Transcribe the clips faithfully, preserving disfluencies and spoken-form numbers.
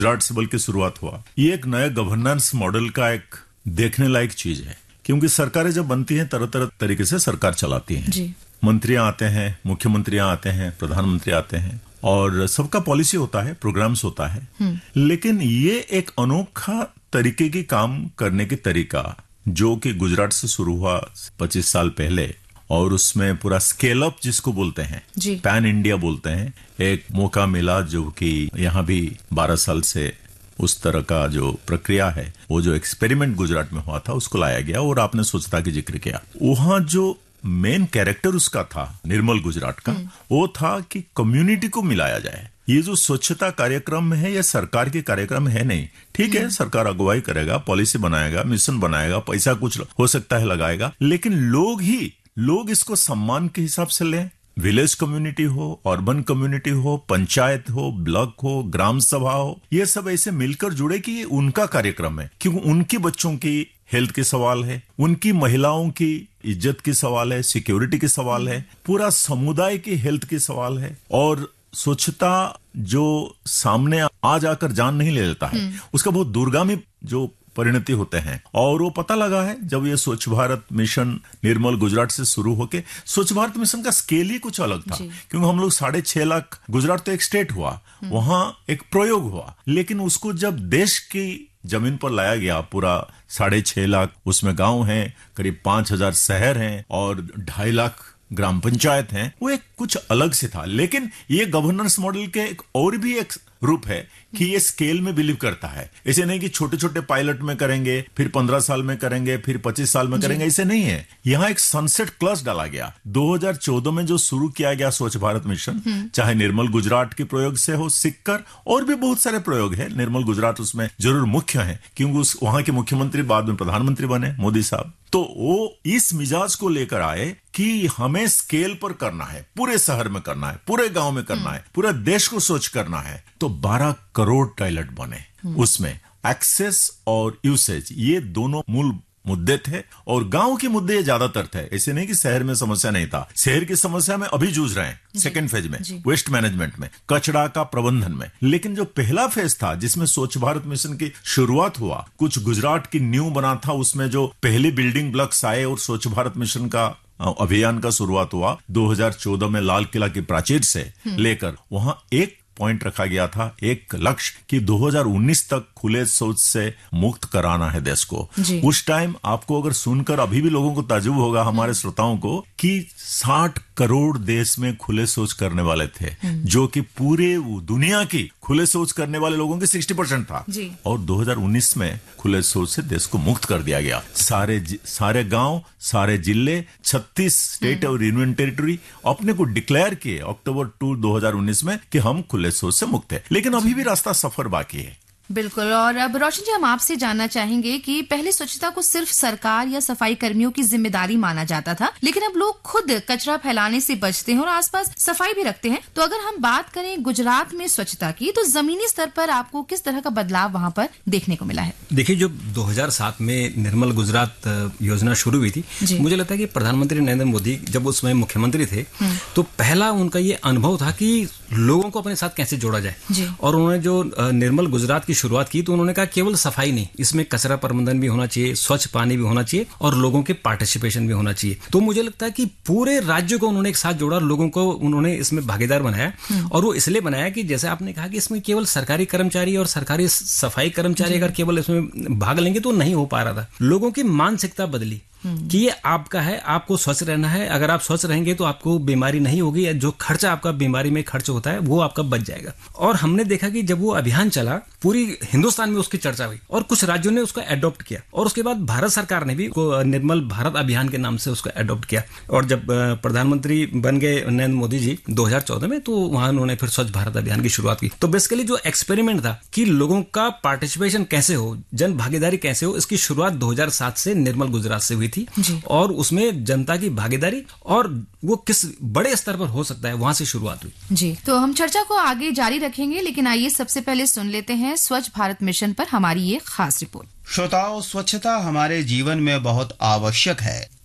गुजरात से बल्कि शुरुआत हुआ। ये एक नया गवर्नेंस मॉडल का एक देखने लायक चीज है, क्योंकि सरकारें जब बनती हैं तरह तरह तरीके से सरकार चलाती हैं। मंत्रियां आते हैं, मुख्यमंत्रियां आते हैं, प्रधानमंत्री आते हैं और सबका पॉलिसी होता है, प्रोग्राम्स होता है। लेकिन ये एक अनोखा तरीके की काम करने की तरीका जो कि गुजरात से शुरू हुआ पच्चीस साल पहले, और उसमें पूरा स्केल अप जिसको बोलते हैं, पैन इंडिया बोलते हैं, एक मौका मिला जो कि यहाँ भी बारह साल से उस तरह का जो प्रक्रिया है, वो जो एक्सपेरिमेंट गुजरात में हुआ था उसको लाया गया और आपने स्वच्छता की जिक्र किया। वहां जो मेन कैरेक्टर उसका था निर्मल गुजरात का, वो था कि कम्युनिटी को मिलाया जाए। ये जो स्वच्छता कार्यक्रम है ये सरकार के कार्यक्रम है नहीं, ठीक है, सरकार अगुवाई करेगा, पॉलिसी बनाएगा, मिशन बनाएगा, पैसा कुछ हो सकता है लगाएगा, लेकिन लोग ही लोग इसको सम्मान के हिसाब से लें। विलेज कम्युनिटी हो, अर्बन कम्युनिटी हो, पंचायत हो, ब्लॉक हो, ग्राम सभा हो, ये सब ऐसे मिलकर जुड़े कि ये उनका कार्यक्रम है, क्योंकि उनके बच्चों की हेल्थ के सवाल है, उनकी महिलाओं की इज्जत के सवाल है, सिक्योरिटी के सवाल है, पूरा समुदाय की हेल्थ के सवाल है। और स्वच्छता जो सामने आ जाकर जान नहीं ले लेता है, उसका बहुत दूरगामी जो परिणति होते हैं। और वो पता लगा है जब ये स्वच्छ भारत मिशन निर्मल गुजरात से शुरू होके, स्वच्छ भारत मिशन का स्केल ही कुछ अलग था, क्योंकि हम लोग साढ़े छह लाख, गुजरात तो एक स्टेट हुआ, वहां एक प्रयोग हुआ, लेकिन उसको जब देश की जमीन पर लाया गया, पूरा साढ़े छह लाख उसमें गांव हैं, करीब पांच हजार शहर हैं और ढाई लाख ग्राम पंचायत हैं, वो एक कुछ अलग से था। लेकिन ये गवर्नेंस मॉडल के एक और भी एक रूप है कि ये स्केल में बिलीव करता है। ऐसे नहीं कि छोटे छोटे पायलट में करेंगे, फिर पंद्रह साल में करेंगे, फिर पच्चीस साल में करेंगे, ऐसे नहीं है। यहाँ एक सनसेट क्लच डाला गया। दो हज़ार चौदह में जो शुरू किया गया स्वच्छ भारत मिशन, चाहे निर्मल गुजरात के प्रयोग से हो, सीखकर, और भी बहुत सारे प्रयोग है, निर्मल गुजरात उसमें जरूर मुख्य है, क्योंकि उस वहां के मुख्यमंत्री बाद में प्रधानमंत्री बने, मोदी साहब। तो वो इस मिजाज को लेकर आए कि हमें स्केल पर करना है, पूरे शहर में करना है, पूरे गांव में करना है, पूरे देश को स्वच्छ करना है। तो बारह करोड़ टॉयलेट बने, उसमें एक्सेस और यूसेज ये दोनों मूल मुद्दे थे, और गांव के मुद्दे ज्यादातर थे। ऐसे नहीं कि शहर में समस्या नहीं था, शहर की समस्या में अभी जूझ रहे हैं सेकेंड फेज में, वेस्ट मैनेजमेंट में, कचरा का प्रबंधन में। लेकिन जो पहला फेज था जिसमें स्वच्छ भारत मिशन की शुरुआत हुआ, कुछ गुजरात की न्यू बना था, उसमें जो पहले बिल्डिंग ब्लॉक्स आए और स्वच्छ भारत मिशन का अभियान का शुरुआत हुआ दो हज़ार चौदह में लाल किला की प्राचीर से लेकर, वहां एक पॉइंट रखा गया था, एक लक्ष्य कि दो हज़ार उन्नीस तक खुले शौच से मुक्त कराना है देश को। उस टाइम आपको अगर सुनकर अभी भी लोगों को ताज्जुब होगा, हमारे श्रोताओं को, कि साठ करोड़ देश में खुले शौच करने वाले थे, जो कि पूरे दुनिया की खुले शौच करने वाले लोगों के साठ परसेंट था। और दो हज़ार उन्नीस में खुले शौच से देश को मुक्त कर दिया गया। सारे सारे गांव, सारे जिले, छत्तीस स्टेट और यूनियन टेरिटरी अपने को डिक्लेयर किए अक्टूबर दो दो हज़ार उन्नीस में कि हम खुले शौच से मुक्त है। लेकिन अभी भी रास्ता सफर बाकी है। बिल्कुल। और अब रोशन जी, हम आपसे जानना चाहेंगे कि पहले स्वच्छता को सिर्फ सरकार या सफाई कर्मियों की जिम्मेदारी माना जाता था, लेकिन अब लोग खुद कचरा फैलाने से बचते हैं और आसपास सफाई भी रखते हैं। तो अगर हम बात करें गुजरात में स्वच्छता की, तो जमीनी स्तर पर आपको किस तरह का बदलाव वहाँ पर देखने को मिला है? देखिए, जब दो हज़ार सात में निर्मल गुजरात योजना शुरू हुई थी, मुझे लगता है कि प्रधानमंत्री नरेंद्र मोदी जब उसमें मुख्यमंत्री थे, तो पहला उनका ये अनुभव था कि लोगों को अपने साथ कैसे जोड़ा जाए। और उन्होंने जो निर्मल गुजरात की शुरुआत की, तो उन्होंने कहा केवल सफाई नहीं, इसमें कचरा प्रबंधन भी होना चाहिए, स्वच्छ पानी भी होना चाहिए और लोगों के पार्टिसिपेशन भी होना चाहिए। तो मुझे लगता है कि पूरे राज्य को उन्होंने एक साथ जोड़ा, लोगों को उन्होंने इसमें भागीदार बनाया। और वो इसलिए बनाया कि जैसे आपने कहा कि इसमें केवल सरकारी कर्मचारी और सरकारी सफाई कर्मचारी अगर केवल इसमें भाग लेंगे तो नहीं हो पा रहा था। लोगों की मानसिकता बदली कि ये आपका है, आपको स्वच्छ रहना है, अगर आप स्वच्छ रहेंगे तो आपको बीमारी नहीं होगी, जो खर्चा आपका बीमारी में खर्च होता है वो आपका बच जाएगा। और हमने देखा कि जब वो अभियान चला, पूरी हिंदुस्तान में उसकी चर्चा हुई और कुछ राज्यों ने उसको अडॉप्ट किया, और उसके बाद भारत सरकार ने भी निर्मल भारत अभियान के नाम से उसको अडॉप्ट किया। और जब प्रधानमंत्री बन गए नरेंद्र मोदी जी दो हज़ार चौदह में, तो वहां उन्होंने फिर स्वच्छ भारत अभियान की शुरुआत की। तो बेसिकली जो एक्सपेरिमेंट था कि लोगों का पार्टिसिपेशन कैसे हो, जन भागीदारी कैसे हो, इसकी शुरुआत दो हज़ार सात से निर्मल गुजरात से हुई थी। और उसमें जनता की भागीदारी और वो किस बड़े स्तर पर हो सकता है, वहां से शुरुआत हुई। जी, तो हम चर्चा को आगे जारी रखेंगे, लेकिन आइए सबसे पहले सुन लेते हैं स्वच्छ भारत मिशन पर हमारी ये खास रिपोर्ट। श्रोताओं, स्वच्छता हमारे जीवन में बहुत आवश्यक है।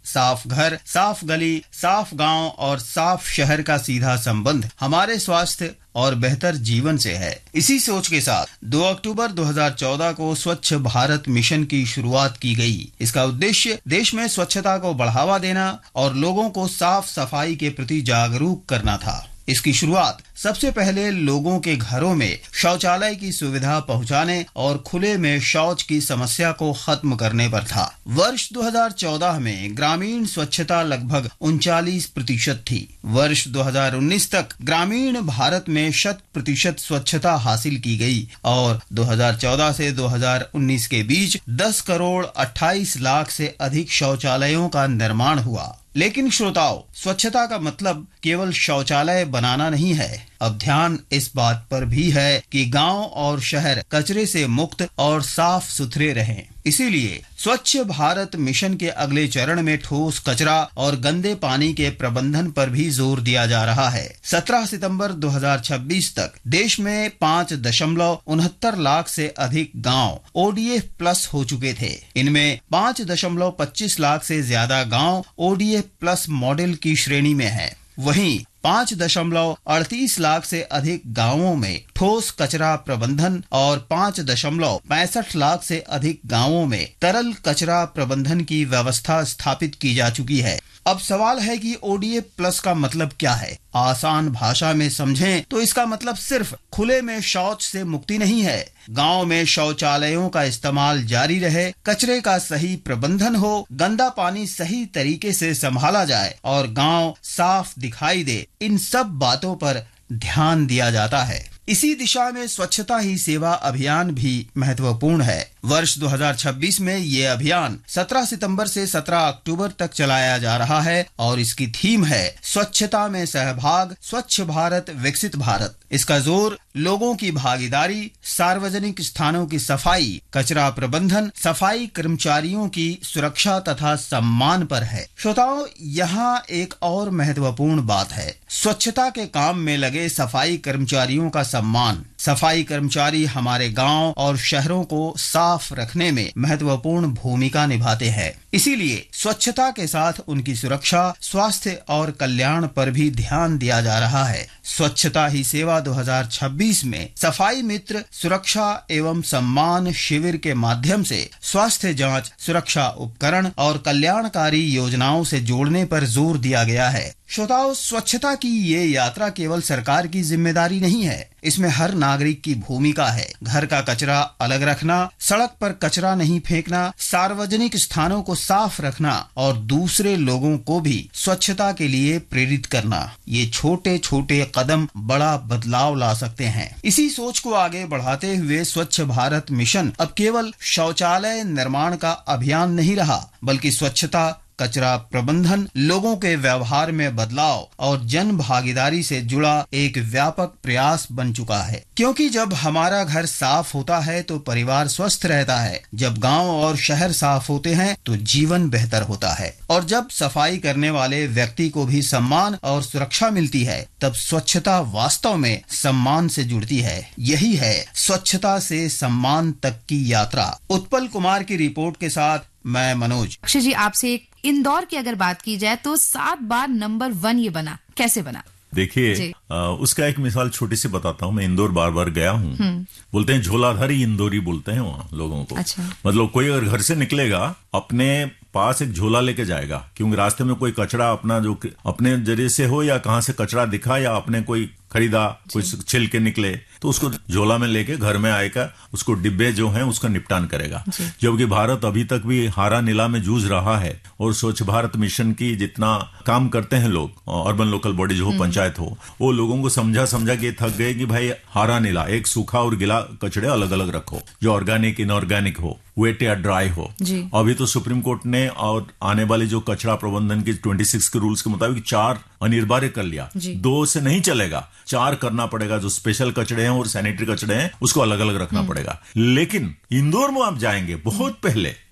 साफ घर, साफ गली, साफ गांव और साफ शहर का सीधा संबंध हमारे स्वास्थ्य और बेहतर जीवन से है। इसी सोच के साथ दो अक्टूबर दो हज़ार चौदह को स्वच्छ भारत मिशन की शुरुआत की गई। इसका उद्देश्य देश में स्वच्छता को बढ़ावा देना और लोगों को साफ सफाई के प्रति जागरूक करना था। इसकी शुरुआत सबसे पहले लोगों के घरों में शौचालय की सुविधा पहुंचाने और खुले में शौच की समस्या को खत्म करने पर था। वर्ष दो हज़ार चौदह में ग्रामीण स्वच्छता लगभग उनचालीस प्रतिशत थी। वर्ष दो हज़ार उन्नीस तक ग्रामीण भारत में शत प्रतिशत स्वच्छता हासिल की गई और दो हज़ार चौदह से दो हज़ार उन्नीस के बीच दस करोड़ अट्ठाईस लाख से अधिक शौचालयों का निर्माण हुआ। लेकिन श्रोताओं, स्वच्छता का मतलब केवल शौचालय बनाना नहीं है। अब ध्यान इस बात पर भी है कि गांव और शहर कचरे से मुक्त और साफ सुथरे रहें। इसीलिए स्वच्छ भारत मिशन के अगले चरण में ठोस कचरा और गंदे पानी के प्रबंधन पर भी जोर दिया जा रहा है। सत्रह सितंबर दो हज़ार छब्बीस तक देश में पाँच दशमलव उनहत्तर लाख से अधिक गांव ओ डी एफ प्लस हो चुके थे। इनमें पाँच दशमलव पच्चीस लाख से ज्यादा गांव O D F plus model की श्रेणी में है। वहीं पाँच दशमलव अड़तीस लाख से अधिक गांवों में ठोस कचरा प्रबंधन और पाँच दशमलव पैंसठ लाख से अधिक गांवों में तरल कचरा प्रबंधन की व्यवस्था स्थापित की जा चुकी है। अब सवाल है कि ओ डी एफ प्लस का मतलब क्या है? आसान भाषा में समझें तो इसका मतलब सिर्फ खुले में शौच से मुक्ति नहीं है। गांव में शौचालयों का इस्तेमाल जारी रहे, कचरे का सही प्रबंधन हो, गंदा पानी सही तरीके से संभाला जाए और गांव साफ दिखाई दे। इन सब बातों पर ध्यान दिया जाता है। इसी दिशा में स्वच्छता ही सेवा अभियान भी महत्वपूर्ण है। वर्ष दो हज़ार छब्बीस में ये अभियान सत्रह सितंबर से सत्रह अक्टूबर तक चलाया जा रहा है और इसकी थीम है स्वच्छता में सहभाग, स्वच्छ भारत, विकसित भारत। इसका जोर लोगों की भागीदारी, सार्वजनिक स्थानों की सफाई, कचरा प्रबंधन, सफाई कर्मचारियों की सुरक्षा तथा सम्मान पर है। श्रोताओं, यहाँ एक और महत्वपूर्ण बात है, स्वच्छता के काम में लगे सफाई कर्मचारियों का सम्मान। सफाई कर्मचारी हमारे गांव और शहरों को साफ रखने में महत्वपूर्ण भूमिका निभाते हैं। इसीलिए स्वच्छता के साथ उनकी सुरक्षा, स्वास्थ्य और कल्याण पर भी ध्यान दिया जा रहा है। स्वच्छता ही सेवा दो हज़ार छब्बीस में सफाई मित्र सुरक्षा एवं सम्मान शिविर के माध्यम से स्वास्थ्य जांच, सुरक्षा उपकरण और कल्याणकारी योजनाओं से जोड़ने पर जोर दिया गया है। श्रोताओं, स्वच्छता की ये यात्रा केवल सरकार की जिम्मेदारी नहीं है, इसमें हर नागरिक की भूमिका है। घर का कचरा अलग रखना, सड़क पर कचरा नहीं फेंकना, सार्वजनिक स्थानों को साफ रखना और दूसरे लोगों को भी स्वच्छता के लिए प्रेरित करना। ये छोटे छोटे कदम बड़ा बदलाव ला सकते हैं। इसी सोच को आगे बढ़ाते हुए स्वच्छ भारत मिशन अब केवल शौचालय निर्माण का अभियान नहीं रहा, बल्कि स्वच्छता, कचरा प्रबंधन, लोगों के व्यवहार में बदलाव और जन भागीदारी से जुड़ा एक व्यापक प्रयास बन चुका है। क्योंकि जब हमारा घर साफ होता है तो परिवार स्वस्थ रहता है, जब गांव और शहर साफ होते हैं तो जीवन बेहतर होता है, और जब सफाई करने वाले व्यक्ति को भी सम्मान और सुरक्षा मिलती है तब स्वच्छता वास्तव में सम्मान से जुड़ती है। यही है स्वच्छता से सम्मान तक की यात्रा। उत्पल कुमार की रिपोर्ट के साथ मैं मनोज। अक्षय जी, आपसे एक इंदौर की अगर बात की जाए तो सात बार नंबर वन ये बना, कैसे बना? देखिए, उसका एक मिसाल छोटी सी बताता हूँ। मैं इंदौर बार बार गया हूँ। बोलते हैं झोलाधारी इंदौरी बोलते हैं वहाँ लोगों को। अच्छा। मतलब कोई अगर घर से निकलेगा अपने पास एक झोला लेके जाएगा, क्योंकि रास्ते में कोई कचरा अपना जो अपने जरिए से हो या कहाँ से कचरा दिखा या अपने कोई खरीदा, कुछ छिल के निकले तो उसको झोला में लेके घर में आएगा, उसको डिब्बे जो हैं उसका निपटान करेगा। जबकि भारत अभी तक भी हारा नीला में जूझ रहा है और स्वच्छ भारत मिशन की जितना काम करते हैं लोग, अर्बन लोकल बॉडी जो हो, पंचायत हो, वो लोगों को समझा समझा के थक गए कि भाई हारा नीला, एक सूखा और गिला कचड़े अलग अलग रखो, जो ऑर्गेनिक इनऑर्गेनिक हो, वेट या ड्राई हो। अभी तो सुप्रीम कोर्ट ने और आने वाली जो कचरा प्रबंधन की छब्बीस के रूल्स के मुताबिक चार अनिवार्य कर लिया। दो से नहीं चलेगा, चार करना पड़ेगा। जो स्पेशल कचड़े हैं और सैनिटरी कचड़े हैं उसको अलग अलग रखना पड़ेगा। लेकिन इंदौर में आप जाएंगे बहुत पहले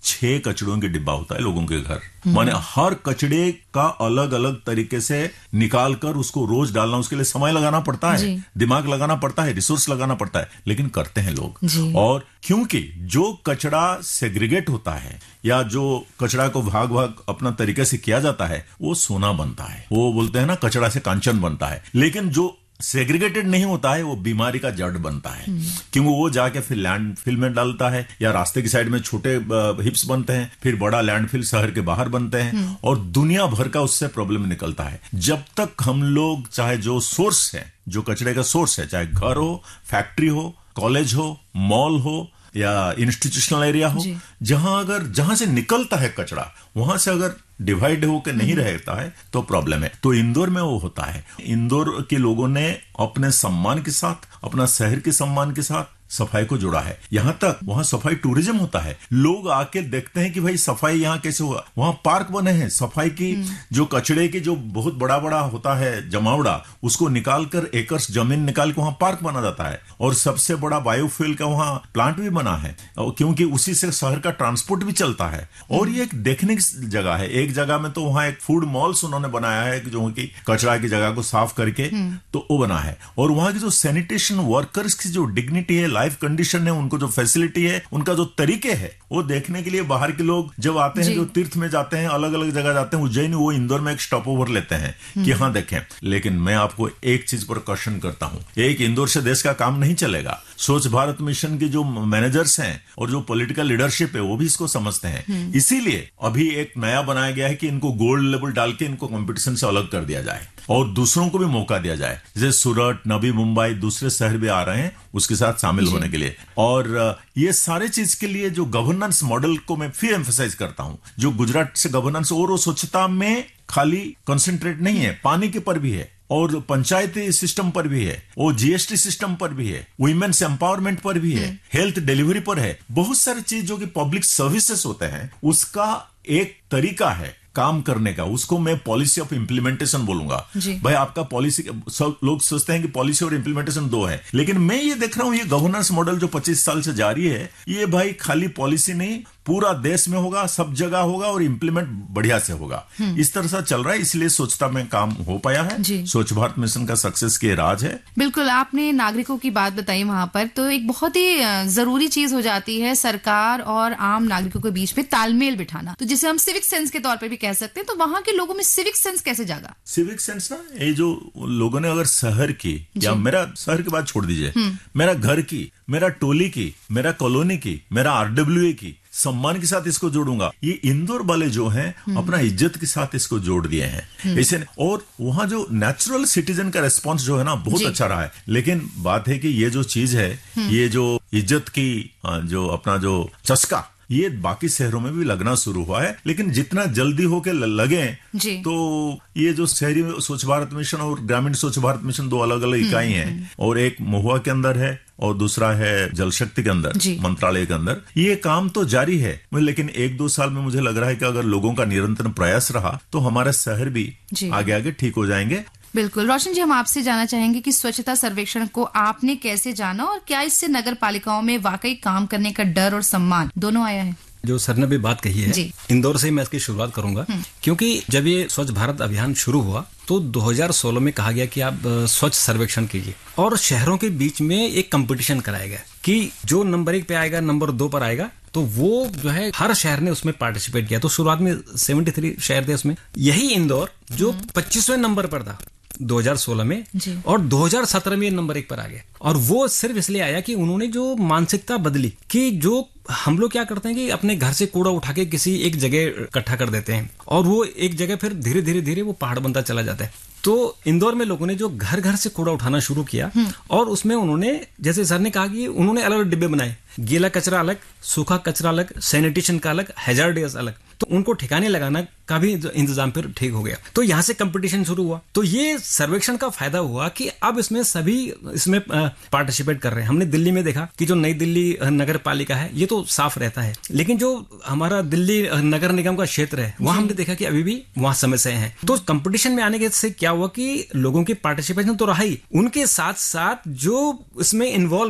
छह कचड़ों के डिब्बा होता है लोगों के घर। माने हर कचड़े का अलग अलग तरीके से निकाल कर उसको रोज डालना, उसके लिए समय लगाना पड़ता है, दिमाग लगाना पड़ता है, रिसोर्स लगाना पड़ता है, लेकिन करते हैं लोग। और क्योंकि जो कचड़ा सेग्रीगेट होता है या जो कचड़ा को भाग भाग अपना तरीके से किया जाता है वो सोना बनता है। वो बोलते हैं ना कचड़ा से कांचन बनता है। लेकिन जो सेग्रीगेटेड नहीं होता है वो बीमारी का जड़ बनता है, क्योंकि वो जाके फिर लैंडफिल में डालता है या रास्ते की साइड में छोटे हिप्स बनते हैं, फिर बड़ा लैंडफिल शहर के बाहर बनते हैं और दुनिया भर का उससे प्रॉब्लम निकलता है। जब तक हम लोग चाहे जो सोर्स है, जो कचड़े का सोर्स है, चाहे घर हो, फैक्ट्री हो, कॉलेज हो, मॉल हो या इंस्टीट्यूशनल एरिया हो, जहां अगर जहां से निकलता है कचड़ा वहां से अगर डिवाइड होकर नहीं रहता है तो प्रॉब्लम है। तो इंदौर में वो होता है। इंदौर के लोगों ने अपने सम्मान के साथ, अपना शहर के सम्मान के साथ सफाई को जोड़ा है। यहां तक वहां सफाई टूरिज्म होता है। लोग आके देखते हैं कि भाई सफाई यहां कैसे हुआ। वहां पार्क बने हैं सफाई की, जो कचड़े की जो बहुत बड़ा बड़ा होता है जमावड़ा, उसको निकाल कर एकर्स जमीन निकाल के वहां पार्क बना जाता है। और सबसे बड़ा बायोफ्यूल का वहां प्लांट भी बना है, क्योंकि उसी से शहर का ट्रांसपोर्ट भी चलता है। और ये एक देखने की जगह है। एक जगह में तो वहां एक फूड मॉल्स उन्होंने बनाया है जो कि कचरा की जगह को साफ करके तो वो बना है। और वहां की जो सैनिटेशन वर्कर्स की जो डिग्निटी है, लाइफ कंडीशन है, उनको जो फैसिलिटी है, उनका जो तरीके है, वो देखने के लिए बाहर के लोग जब आते हैं, जो तीर्थ में जाते हैं, अलग अलग जगह जाते हैं, उज्जैन, वो इंदौर में एक स्टॉप ओवर लेते हैं कि हाँ देखें। लेकिन मैं आपको एक चीज पर क्वेश्चन करता हूं, एक इंदौर से देश का काम नहीं चलेगा। स्वच्छ भारत मिशन के जो मैनेजर्स हैं और जो पॉलिटिकल लीडरशिप है वो भी इसको समझते हैं। इसीलिए अभी एक नया बनाया गया है कि इनको गोल्ड लेवल डाल के इनको कंपटीशन से अलग कर दिया जाए और दूसरों को भी मौका दिया जाए। जैसे सूरत, नवी मुंबई, दूसरे शहर भी आ रहे हैं उसके साथ शामिल होने के लिए। और ये सारे चीज के लिए जो गवर्नेंस मॉडल को मैं फिर एम्फसाइज करता हूं, जो गुजरात से गवर्नेंस और वो स्वच्छता में खाली कंसंट्रेट नहीं है, पानी के पर भी है और पंचायती सिस्टम पर भी है, वो जीएसटी सिस्टम पर भी है, वुमेन्स एम्पावरमेंट पर भी है, हेल्थ डिलीवरी पर है। बहुत सारी चीज जो कि पब्लिक सर्विसेज होते हैं उसका एक तरीका है काम करने का, उसको मैं पॉलिसी ऑफ इंप्लीमेंटेशन बोलूंगा। भाई आपका पॉलिसी, सब लोग सोचते हैं कि पॉलिसी और इंप्लीमेंटेशन दो है, लेकिन मैं ये देख रहा हूं ये गवर्नेंस मॉडल जो पच्चीस साल से जारी है, ये भाई खाली पॉलिसी नहीं, पूरा देश में होगा, सब जगह होगा और इंप्लीमेंट बढ़िया से होगा। इस तरह से चल रहा है, इसलिए स्वच्छता में काम हो पाया है। स्वच्छ भारत मिशन का सक्सेस के राज है। बिल्कुल, आपने नागरिकों की बात बताई वहां पर, तो एक बहुत ही जरूरी चीज हो जाती है सरकार और आम नागरिकों के बीच में तालमेल बिठाना, तो जिसे हम सिविक सेंस के तौर पर भी कह सकते हैं। तो वहां के लोगों में सिविक सेंस कैसे जागा? सिविक सेंस ना, ये जो लोगों ने अगर शहर की, या मेरा शहर की बात छोड़ दीजिए, मेरा घर की, मेरा टोली की, मेरा कॉलोनी की, मेरा आरडब्ल्यूए की, सम्मान के साथ इसको जोड़ूंगा। ये इंदौर वाले जो हैं अपना इज्जत के साथ इसको जोड़ दिए हैं इसे। और वहां जो नेचुरल सिटीजन का रिस्पांस जो है ना बहुत अच्छा रहा है। लेकिन बात है कि ये जो चीज है, ये जो इज्जत की जो अपना जो चस्का, ये बाकी शहरों में भी लगना शुरू हुआ है। लेकिन जितना जल्दी होके लगे तो ये जो शहरी स्वच्छ भारत मिशन और ग्रामीण स्वच्छ भारत मिशन दो अलग अलग इकाई हैं, और एक महुआ के अंदर है और दूसरा है जल शक्ति के अंदर, मंत्रालय के अंदर। ये काम तो जारी है, लेकिन एक दो साल में मुझे लग रहा है कि अगर लोगों का निरंतर प्रयास रहा तो हमारे शहर भी आगे आगे ठीक हो जाएंगे। बिल्कुल। रोशन जी, हम आपसे जानना चाहेंगे कि स्वच्छता सर्वेक्षण को आपने कैसे जाना और क्या इससे नगर पालिकाओं में वाकई काम करने का डर और सम्मान दोनों आया है? जो सर ने भी बात कही है, इंदौर से ही मैं इसकी शुरुआत करूंगा, क्योंकि जब ये स्वच्छ भारत अभियान शुरू हुआ तो दो हज़ार सोलह में कहा गया कि आप स्वच्छ सर्वेक्षण कीजिए, और शहरों के बीच में एक कंपटीशन कराया गया कि जो नंबर एक पे आएगा, नंबर दो पर आएगा, तो वो जो है हर शहर ने उसमें पार्टिसिपेट किया। तो शुरुआत में तिहत्तर शहर थे उसमें, यही इंदौर जो पच्चीसवें नंबर पर था दो हज़ार सोलह में, और दो हज़ार सत्रह में नंबर एक पर आ गया। और वो सिर्फ इसलिए आया कि उन्होंने जो मानसिकता बदली कि जो हम लोग क्या करते हैं कि अपने घर से कूड़ा उठा के किसी एक जगह इकट्ठा कर देते हैं और वो एक जगह फिर धीरे धीरे धीरे वो पहाड़ बनता चला जाता है। तो इंदौर में लोगों ने जो घर घर से कूड़ा उठाना शुरू किया, और उसमें उन्होंने, जैसे सर ने कहा कि उन्होंने अलग अलग डिब्बे बनाए, गीला कचरा अलग, सूखा कचरा अलग, सैनिटेशन का अलग, हैजार्डियस अलग, तो उनको ठिकाने लगाना का भी इंतजाम फिर ठीक हो गया। तो यहाँ से कंपटीशन शुरू हुआ। तो ये सर्वेक्षण का फायदा हुआ कि अब इसमें सभी इसमें पार्टिसिपेट कर रहे हैं। हमने दिल्ली में देखा कि जो नई दिल्ली नगर पालिका है ये तो साफ रहता है, लेकिन जो हमारा दिल्ली नगर निगम का क्षेत्र है वहां हमने देखा कि अभी भी वहां समस्याएं हैं। तो कंपटीशन में आने के से क्या हुआ कि लोगों की पार्टिसिपेशन तो रहा ही, उनके साथ साथ जो इसमें इन्वॉल्व है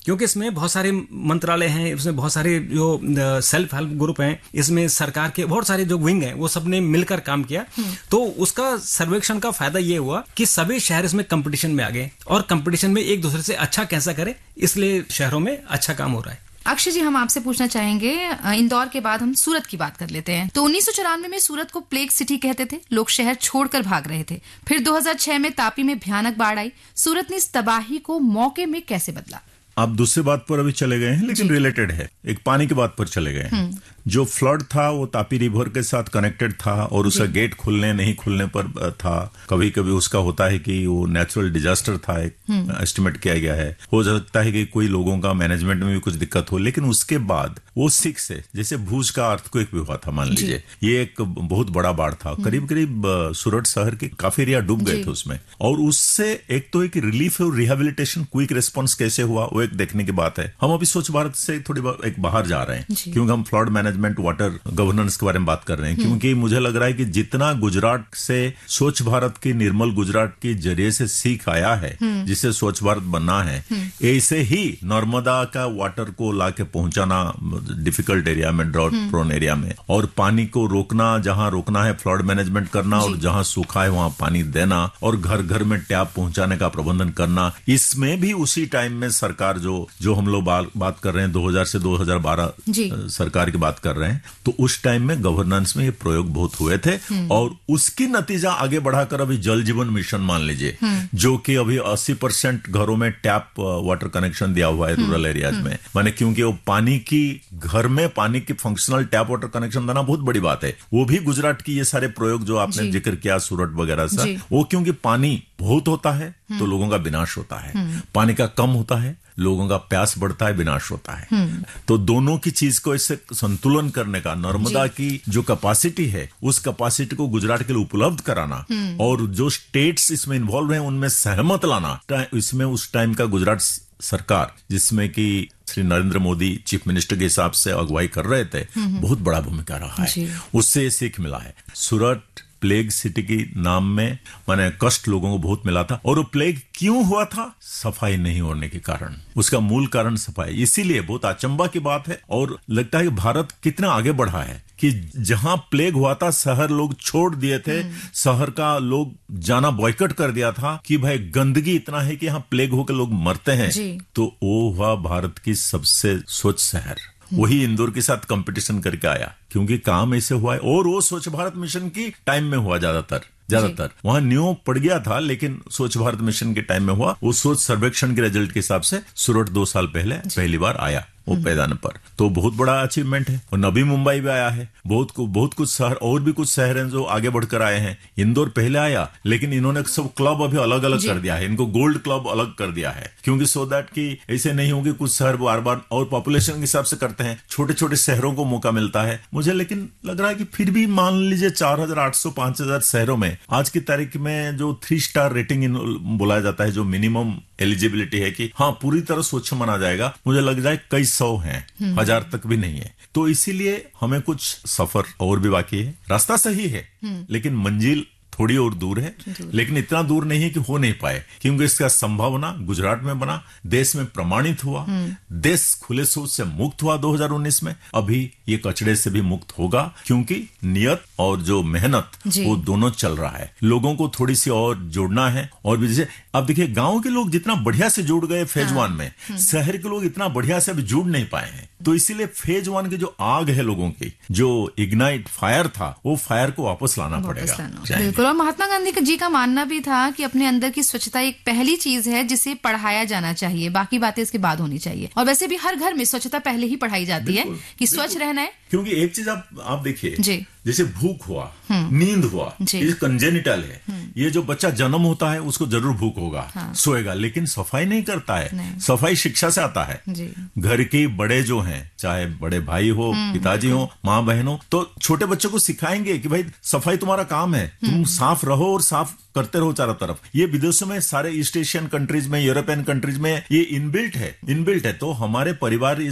क्योंकि इसमें बहुत सारे मंत्रालय हैं, इसमें बहुत सारे जो सेल्फ हेल्प ग्रुप हैं, इसमें सरकार के बहुत सारे जो विंग हैं वो सबने मिलकर काम किया। तो उसका सर्वेक्षण का फायदा ये हुआ कि सभी शहर इसमें कंपटीशन में आ गए और कंपटीशन में एक दूसरे से अच्छा कैसा करे, इसलिए शहरों में अच्छा काम हो रहा है। अक्षय जी, हम आपसे पूछना चाहेंगे, इंदौर के बाद हम सूरत की बात कर लेते हैं। तो उन्नीस सौ चौरानवे में सूरत को प्लेग सिटी कहते थे, लोग शहर छोड़कर भाग रहे थे। फिर दो हज़ार छह में तापी में भयानक बाढ़ आई। सूरत ने इस तबाही को मौके में कैसे बदला? आप दूसरी बात पर अभी चले गए हैं, लेकिन रिलेटेड है। एक पानी की बात पर चले गए हैं। जो फ्लड था वो तापी रिवर के साथ कनेक्टेड था और उसका गेट खुलने नहीं खुलने पर था। कभी कभी उसका होता है कि वो नेचुरल डिजास्टर था, एक एस्टिमेट किया गया है। हो सकता है कि कोई लोगों का मैनेजमेंट में भी कुछ दिक्कत हो, लेकिन उसके बाद वो सिक्स से जैसे भूज का अर्थक्वेक भी हुआ था, मान लीजिए, ये एक बहुत बड़ा बाढ़ था। करीब करीब सूरत शहर के काफी एरिया डूब गए थे उसमें। और उससे एक तो एक रिलीफ और रिहेबिलिटेशन, क्विक रिस्पॉन्स कैसे हुआ वो एक देखने की बात है। हम अभी स्वच्छ भारत से थोड़ी एक बाहर जा रहे हैं, क्योंकि हम फ्लड मैनेजमेंट, वाटर गवर्नेंस के बारे में बात कर रहे हैं। क्योंकि मुझे लग रहा है कि जितना गुजरात से स्वच्छ भारत की, निर्मल गुजरात के जरिए से सीख आया है, जिससे स्वच्छ भारत बनना है, ऐसे ही नर्मदा का वाटर को लाके पहुंचाना डिफिकल्ट एरिया में, ड्रॉट प्रोन एरिया में, और पानी को रोकना जहां रोकना है, फ्लड मैनेजमेंट करना, और जहां सूखा है वहां पानी देना, और घर घर में टैप पहुंचाने का प्रबंधन करना। इसमें भी उसी टाइम में सरकार जो जो हम लोग बात कर रहे हैं दो हज़ार से दो हज़ार बारह सरकार की बात कर रहे हैं, तो उस टाइम में गवर्नेंस में ये प्रयोग बहुत हुए थे। और उसकी नतीजा आगे बढ़ाकर अभी जल जीवन मिशन मान लीजिए, जो कि अभी अस्सी परसेंट घरों में टैप वाटर कनेक्शन दिया हुआ है रूरल एरियाज में। माने क्योंकि वो पानी की, घर में पानी की फंक्शनल टैप वाटर कनेक्शन देना बहुत बड़ी बात है। वो भी गुजरात की ये सारे प्रयोग जो आपने जिक्र किया सूरत वगैरह से, वो क्योंकि पानी बहुत होता है तो लोगों का विनाश होता है, पानी का कम होता है लोगों का प्यास बढ़ता है, विनाश होता है। तो दोनों की चीज को इससे संतुलन करने का, नर्मदा की जो कैपेसिटी है उस कैपेसिटी को गुजरात के लिए उपलब्ध कराना, और जो स्टेट्स इसमें इन्वॉल्व हैं उनमें सहमत लाना, इसमें उस टाइम का गुजरात सरकार, जिसमें कि श्री नरेंद्र मोदी चीफ मिनिस्टर के हिसाब से अगुवाई कर रहे थे, बहुत बड़ा भूमिका रहा है। उससे सीख मिला है। सूरत प्लेग सिटी की नाम में माने कष्ट लोगों को बहुत मिला था। और वो प्लेग क्यों हुआ था? सफाई नहीं होने के कारण। उसका मूल कारण सफाई। इसीलिए बहुत अचंभा की बात है, और लगता है कि भारत कितना आगे बढ़ा है कि जहां प्लेग हुआ था शहर लोग छोड़ दिए थे, शहर का लोग जाना बॉयकट कर दिया था कि भाई गंदगी इतना है कि यहाँ प्लेग होकर लोग मरते हैं। तो वो हुआ भारत की सबसे स्वच्छ शहर। वही इंदौर के साथ कंपटीशन करके आया, क्योंकि काम ऐसे हुआ है। और वो स्वच्छ भारत मिशन की टाइम में हुआ, ज्यादातर ज्यादातर वहां न्यू पड़ गया था, लेकिन स्वच्छ भारत मिशन के टाइम में हुआ। वो स्वच्छ सर्वेक्षण के रिजल्ट के हिसाब से सूरत दो साल पहले पहली बार आया वो पैदान पर, तो बहुत बड़ा अचीवमेंट है। और नवी मुंबई भी आया है, बहुत को, बहुत कुछ शहर और भी कुछ शहर हैं जो आगे बढ़कर आए हैं। इंदौर पहले आया, लेकिन इन्होंने सब क्लब अभी अलग अलग कर दिया है, इनको गोल्ड क्लब अलग कर दिया है, क्योंकि सो दैट कि ऐसे नहीं होंगे कुछ शहर बार बार और पॉपुलेशन के हिसाब से करते हैं, छोटे छोटे शहरों को मौका मिलता है। मुझे लेकिन लग रहा है कि फिर भी मान लीजिए चार हजार आठ सौ पांच हजार शहरों में आज की तारीख में जो थ्री स्टार रेटिंग बोला जाता है, जो मिनिमम एलिजिबिलिटी है कि हाँ पूरी तरह स्वच्छ माना जाएगा, मुझे लग जाए कई सौ हैं, हजार तक भी नहीं है। तो इसीलिए हमें कुछ सफर और भी बाकी है। रास्ता सही है, लेकिन मंजिल थोड़ी और दूर है, लेकिन इतना दूर नहीं है कि हो नहीं पाए, क्योंकि इसका संभावना गुजरात में बना, देश में प्रमाणित हुआ, देश खुले सोच से मुक्त हुआ दो हज़ार उन्नीस में। अभी ये कचड़े से भी मुक्त होगा, क्योंकि नियत और जो मेहनत वो दोनों चल रहा है। लोगों को थोड़ी सी और जोड़ना है। और भी जैसे अब देखिए, गांव के लोग जितना बढ़िया से जुड़ गए फेज वन में, शहर के लोग इतना बढ़िया से अभी जुड़ नहीं पाए हैं। तो इसीलिए फेज वन की जो आग है लोगों की, जो इग्नाइट फायर था, वो फायर को वापस लाना पड़ेगा। और महात्मा गांधी जी का मानना भी था कि अपने अंदर की स्वच्छता एक पहली चीज है जिसे पढ़ाया जाना चाहिए, बाकी बातें इसके बाद होनी चाहिए। और वैसे भी हर घर में स्वच्छता पहले ही पढ़ाई जाती है कि स्वच्छ रहना है। क्योंकि एक चीज आप आप देखिए, जैसे भूख हुआ, नींद हुआ, ये कंजेनिटल है। ये जो बच्चा जन्म होता है उसको जरूर भूख होगा, हाँ। सोएगा, लेकिन सफाई नहीं करता है। सफाई शिक्षा से आता है। घर के बड़े जो हैं, चाहे बड़े भाई हो, पिताजी हो, माँ बहन हो, तो छोटे बच्चों को सिखाएंगे कि भाई सफाई तुम्हारा काम है, तुम साफ रहो और साफ करते रहो चारों तरफ। ये विदेशों में, सारे ईस्ट एशियन कंट्रीज में, यूरोपियन कंट्रीज में ये इनबिल्ट है, इनबिल्ट है। तो हमारे परिवार ये जो, क्योंकि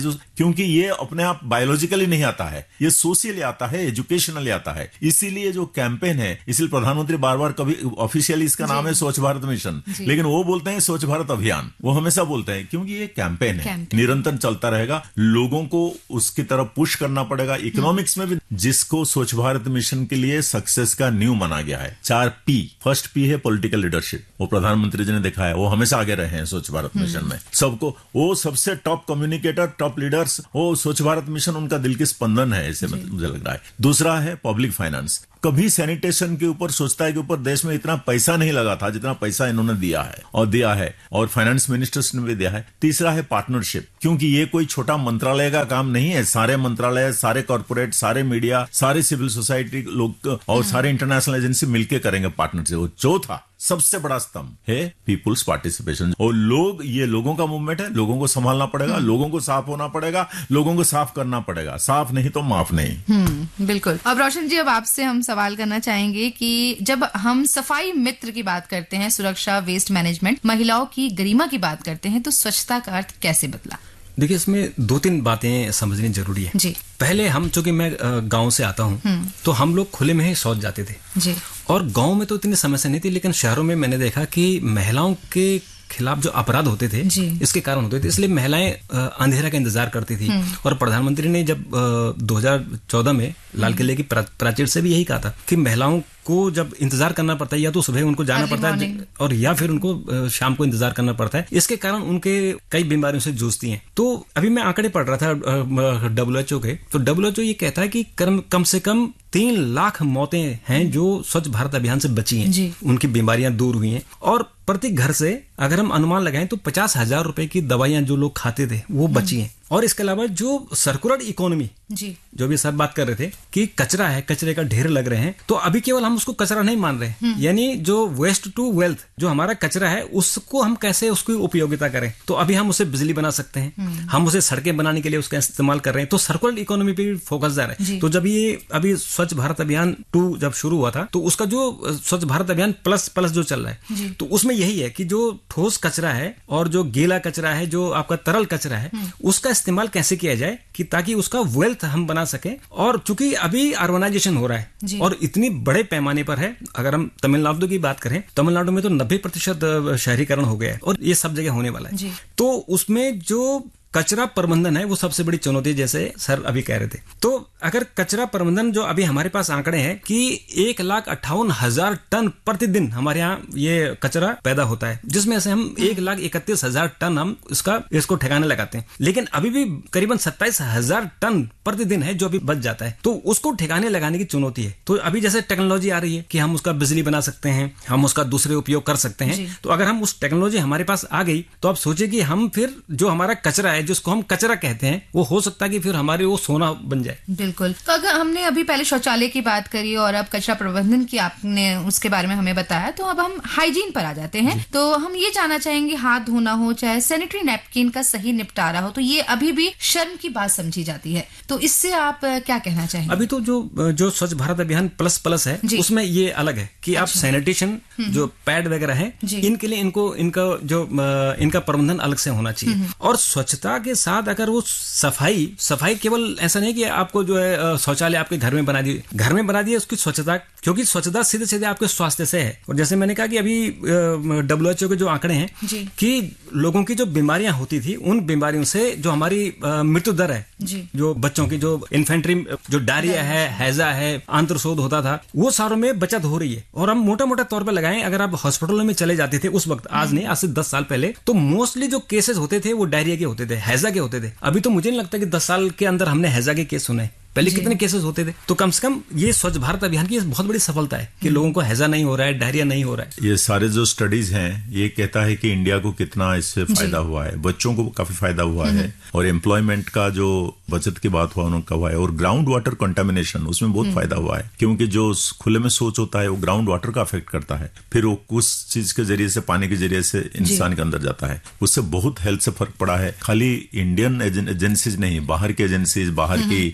क्योंकि ये अपने आप बायोलॉजिकली नहीं आता है, ये सोशली आता है, एजुकेशनली आता है। इसीलिए जो कैंपेन है, इसलिए प्रधानमंत्री बार बार कभी ऑफिशियली इसका नाम है स्वच्छ भारत मिशन, लेकिन वो बोलते हैं स्वच्छ भारत अभियान, वो हमेशा बोलते हैं, क्योंकि ये कैंपेन है, निरंतर चलता रहेगा। लोगों को उसकी तरफ पुश करना पड़ेगा। इकोनॉमिक्स में भी जिसको स्वच्छ भारत मिशन के लिए सक्सेस का न्यू माना गया है, चार पी। फर्स्ट पी है पॉलिटिकल लीडरशिप, वो प्रधानमंत्री जी ने देखा है, वो हमेशा आगे रहे हैं स्वच्छ भारत मिशन में। सबको वो सबसे टॉप कम्युनिकेटर, टॉप लीडर्स, वो स्वच्छ भारत मिशन उनका दिल की स्पंदन है, ऐसे मुझे लग रहा है। दूसरा है पब्लिक फाइनेंस। कभी सैनिटेशन के ऊपर, स्वच्छता के ऊपर देश में इतना पैसा नहीं लगा था जितना पैसा इन्होंने दिया है और दिया है और फाइनेंस मिनिस्टर्स ने भी दिया है। तीसरा है पार्टनरशिप, क्योंकि ये कोई छोटा मंत्रालय का काम नहीं है। सारे मंत्रालय, सारे कॉर्पोरेट, सारे मीडिया, सारे सिविल सोसाइटी लोग और सारे इंटरनेशनल एजेंसी मिलकर करेंगे पार्टनरशिप। चौथा सबसे बड़ा स्तंभ है पीपुल्स पार्टिसिपेशन। और लोग, ये लोगों का मूवमेंट है, लोगों को संभालना पड़ेगा, लोगों को साफ होना पड़ेगा, लोगों को साफ करना पड़ेगा। साफ नहीं तो माफ नहीं। हम्म, बिल्कुल। अब रोशन जी, अब आपसे हम सवाल करना चाहेंगे कि जब हम सफाई मित्र की बात करते हैं, सुरक्षा, वेस्ट मैनेजमेंट, महिलाओं की गरिमा की बात करते हैं, तो स्वच्छता का अर्थ कैसे बदला? देखिए, इसमें दो तीन बातें समझनी जरूरी है जी। पहले हम, चूंकि मैं गांव से आता हूं, तो हम लोग खुले में ही शौच जाते थे जी। और गांव में तो इतनी समस्या नहीं थी, लेकिन शहरों में मैंने देखा कि महिलाओं के खिलाफ जो अपराध होते थे इसके कारण होते थे, इसलिए महिलाएं अंधेरा का इंतजार करती थी। और प्रधानमंत्री ने जब दो हज़ार चौदह में लाल किले की प्राचीर से भी यही कहा था कि महिलाओं को जब इंतजार करना पड़ता है, या तो सुबह उनको जाना पड़ता है और या फिर उनको शाम को इंतजार करना पड़ता है, इसके कारण उनके कई बीमारियों से जूझती हैं। तो अभी मैं आंकड़े पढ़ रहा था डब्ल्यू एच ओ के, तो डब्ल्यू एच ओ ये कहता है कि कम से कम तीन लाख मौतें हैं जो स्वच्छ भारत अभियान से बची हैं, उनकी बीमारियां दूर हुई हैं। और प्रति घर से अगर हम अनुमान लगाएं तो पचास हजार रुपए की दवाइयां जो लोग खाते थे वो बची हैं। और इसके अलावा जो सर्कुलर इकोनॉमी जी, जो भी सब बात कर रहे थे कि कचरा है, कचरे का ढेर लग रहे हैं, तो अभी केवल हम उसको कचरा नहीं मान रहे, यानी जो वेस्ट टू वेल्थ, जो हमारा कचरा है उसको हम कैसे उसकी उपयोगिता करें। तो अभी हम उसे बिजली बना सकते हैं, हम उसे सड़कें बनाने के लिए उसका इस्तेमाल कर रहे हैं, तो सर्कुलर इकोनॉमी पे फोकस जा रहा है। तो जब ये अभी स्वच्छ भारत अभियान टू जब शुरू हुआ था, तो उसका जो स्वच्छ भारत अभियान प्लस प्लस जो चल रहा है, तो उसमें यही है कि जो ठोस कचरा है और जो गीला कचरा है, जो आपका तरल कचरा है, उसका इस्तेमाल कैसे किया जाए कि ताकि उसका वेल्थ हम बना सके। और चूंकि अभी अर्बनाइजेशन हो रहा है और इतनी बड़े पैमाने पर है, अगर हम तमिलनाडु की बात करें, तमिलनाडु में तो नब्बे प्रतिशत शहरीकरण हो गया है और ये सब जगह होने वाला है। तो उसमें जो कचरा प्रबंधन है वो सबसे बड़ी चुनौती, जैसे सर अभी कह रहे थे। तो अगर कचरा प्रबंधन, जो अभी हमारे पास आंकड़े हैं कि एक लाख अट्ठावन हजार टन प्रतिदिन हमारे यहाँ ये कचरा पैदा होता है, जिसमें से हम एक लाख इकतीस हजार टन हम इसका इसको ठिकाने लगाते हैं, लेकिन अभी भी करीबन सत्ताईस हजार टन प्रतिदिन है जो अभी बच जाता है। तो उसको ठिकाने लगाने की चुनौती है। तो अभी जैसे टेक्नोलॉजी आ रही है कि हम उसका बिजली बना सकते हैं, हम उसका दूसरे उपयोग कर सकते हैं। तो अगर हम उस टेक्नोलॉजी हमारे पास आ गई, तो आप सोचिए कि हम फिर जो हमारा कचरा है, जिसको हम कचरा कहते हैं, वो हो सकता है कि फिर हमारे वो सोना बन जाए। बिल्कुल। तो अगर हमने अभी पहले शौचालय की बात करी और अब कचरा प्रबंधन की आपने उसके बारे में हमें बताया, तो अब हम हाइजीन पर आ जाते हैं। तो हम ये जानना चाहेंगे, हाथ धोना हो चाहे सैनिटरी नैपकिन का सही निपटारा हो, तो ये अभी भी शर्म की बात समझी जाती है। तो इससे आप क्या कहना चाहेंगे? अभी तो जो जो स्वच्छ भारत अभियान प्लस प्लस है, उसमें ये अलग है कि अच्छा। आप सैनिटेशन जो पैड वगैरह है, इनके लिए इनको इनका जो इनका प्रबंधन अलग से होना चाहिए। और स्वच्छता के साथ अगर वो सफाई सफाई केवल ऐसा नहीं कि आपको जो है शौचालय आपके घर में बना दिए घर में बना दिए उसकी स्वच्छता, क्योंकि स्वच्छता सीधे सीधे आपके स्वास्थ्य से है। और जैसे मैंने कहा कि अभी डब्ल्यू एच ओ के जो आंकड़े हैं कि लोगों की जो बीमारियां होती थी, उन बीमारियों से जो हमारी मृत्यु दर है, जो बच्चों की जो इन्फेंट्री, जो डायरिया है, हैजा है, आंत्रशोथ होता था, वो सारों में बचत हो रही है। और हम मोटा मोटा तौर पर लगाएं, अगर आप हॉस्पिटलों में चले जाते थे उस वक्त, आज नहीं, आज से दस साल पहले, तो मोस्टली जो केसेस होते थे वो डायरिया के होते थे, हैजा के होते थे। अभी तो मुझे नहीं लगता कि दस साल के अंदर हमने हैजा के केस सुने। पहले कितने केसेस होते थे। तो कम से कम ये स्वच्छ भारत अभियान की बहुत बड़ी सफलता है कि लोगों को हैजा नहीं हो रहा है, डायरिया नहीं हो रहा है। ये सारे जो स्टडीज हैं ये कहता है कि इंडिया को कितना इससे फायदा हुआ है, बच्चों को काफी फायदा हुआ है, और एम्प्लॉयमेंट का जो बचत की बात हुआ उनका हुआ है, और ग्राउंड वाटर कंटामिनेशन उसमें बहुत फायदा हुआ है, क्योंकि जो खुले में शौच होता है वो ग्राउंड वाटर का अफेक्ट करता है, फिर वो उस चीज के जरिए से, पानी के जरिए से इंसान के अंदर जाता है, उससे बहुत हेल्थ से फर्क पड़ा है। खाली इंडियन एजेंसीज नहीं, बाहर की एजेंसीज, बाहर की जो बड़े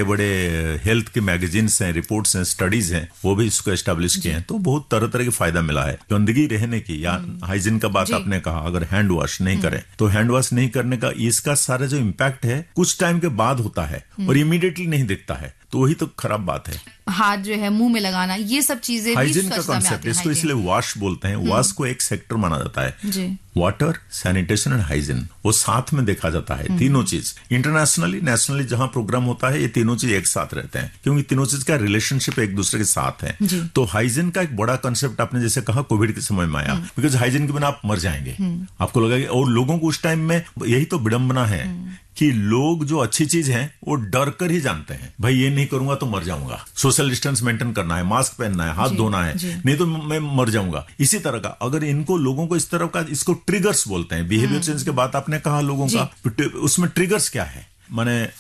बड़े बड़े हेल्थ के मैगजीन्स हैं, रिपोर्ट्स हैं, स्टडीज हैं, वो भी इसको एस्टेब्लिश किए हैं। तो बहुत तरह तरह के फायदा मिला है। गंदगी रहने की या हाइजीन का बात आपने कहा, अगर हैंड वॉश नहीं करें तो हैंड वॉश नहीं करने का इसका सारा जो इम्पैक्ट है कुछ टाइम के बाद होता है और इमीडिएटली नहीं दिखता है, तो वही तो खराब बात है। हाथ जो है मुंह में लगाना, ये सब चीजें हाइजीन का कॉन्सेप्ट, इसको इसलिए वॉश बोलते हैं। वॉश को एक सेक्टर माना जाता है, वाटर, सैनिटेशन एंड हाइजीन, वो साथ में देखा जाता है। तीनों चीज इंटरनेशनली नेशनली जहां प्रोग्राम होता है ये तीनों चीज एक साथ रहते हैं, क्योंकि तीनों चीज का रिलेशनशिप एक दूसरे के साथ है। तो हाइजीन का एक बड़ा कॉन्सेप्ट आपने जैसे कहा कोविड के समय में आया, बिकॉज हाइजीन के बिना आप मर जाएंगे, आपको लगेगा। और लोगों को उस टाइम में यही तो विडंबना है कि लोग जो अच्छी चीज है वो डर कर ही जानते हैं, भाई ये नहीं करूंगा तो मर जाऊंगा, सोशल डिस्टेंस मेंटेन करना है, मास्क पहनना है, हाथ धोना है, नहीं तो मैं मर जाऊंगा। इसी तरह का अगर इनको लोगों को इस तरह का, इसको ट्रिगर्स बोलते हैं, बिहेवियर चेंज के बाद आपने कहा लोगों का, उसमें ट्रिगर्स क्या है, माने